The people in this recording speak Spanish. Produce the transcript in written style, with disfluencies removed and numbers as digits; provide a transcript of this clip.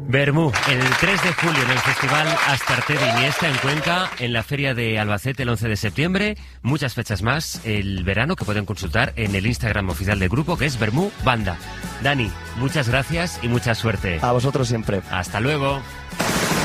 Bermú, el 3 de julio en el Festival Astarte de Iniesta en Cuenca, en la Feria de Albacete el 11 de septiembre, muchas fechas más el verano que pueden consultar en el Instagram oficial del grupo, que es Bermú Banda. Dani, muchas gracias y mucha suerte. A vosotros siempre. Hasta luego.